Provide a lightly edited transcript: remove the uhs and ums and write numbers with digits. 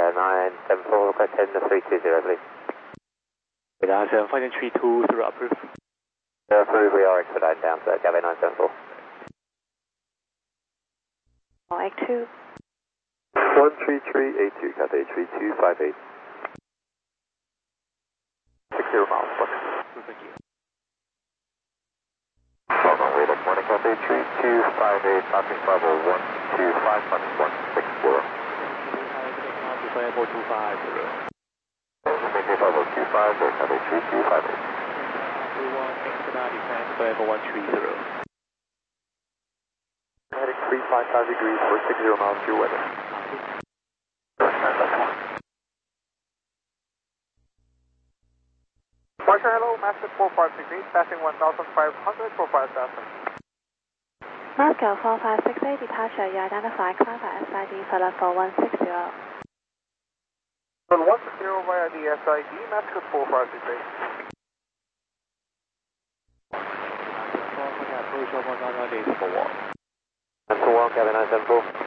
974, request 10320, please. Gavin 7, 532, approved. Approved, we are expedite down to Gavin 974. 82. 13382, Cathay 3258. 60 miles, book. Thank you. Welcome, Wayland Morning, Cathay 3258, passing level 125, minus 160. Maintain level 250. Maintain level 250, Cathay 3258. Level 130. Heading 355 degrees for 60 miles to your weather. Departure, hello, Master 4568, passing 1,500 for 5,000. Moscow 4568, departure, you identify Cloud SID for level 160. Level 160 via the SID, Master 4568. Approach 1 941, Gavin 974.